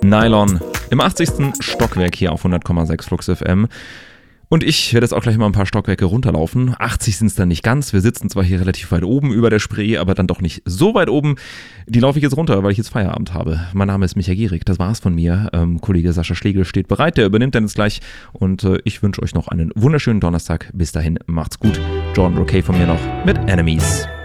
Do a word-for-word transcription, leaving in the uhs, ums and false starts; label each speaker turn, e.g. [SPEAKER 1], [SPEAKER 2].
[SPEAKER 1] Nylon im achtzigsten Stockwerk hier auf hundert Komma sechs Flux F M. Und ich werde jetzt auch gleich mal ein paar Stockwerke runterlaufen. achtzig sind es dann nicht ganz. Wir sitzen zwar hier relativ weit oben über der Spree, aber dann doch nicht so weit oben. Die laufe ich jetzt runter, weil ich jetzt Feierabend habe. Mein Name ist Micha Gierig, das war's von mir. Ähm, Kollege Sascha Schlegel steht bereit, der übernimmt dann jetzt gleich. Und äh, ich wünsche euch noch einen wunderschönen Donnerstag. Bis dahin, macht's gut. Jordan Roque von mir noch mit Enemies.